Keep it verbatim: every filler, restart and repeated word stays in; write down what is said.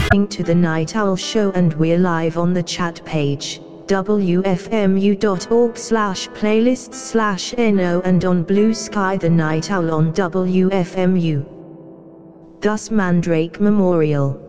listening to The Night Owl Show, and we're live on the chat page, w f m u dot org slash playlists slash no, and on Blue Sky The Night Owl on W F M U. Thus Mandrake Memorial.